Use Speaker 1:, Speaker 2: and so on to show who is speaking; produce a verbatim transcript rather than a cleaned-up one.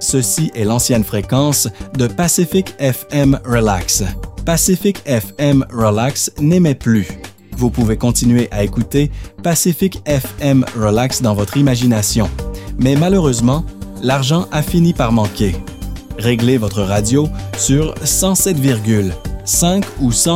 Speaker 1: Ceci est l'ancienne fréquence de Pacific F M Relax. Pacific F M Relax n'émet plus. Vous pouvez continuer à écouter Pacific F M Relax dans votre imagination. Mais malheureusement, l'argent a fini par manquer. Réglez votre radio sur cent sept virgule cinq ou cent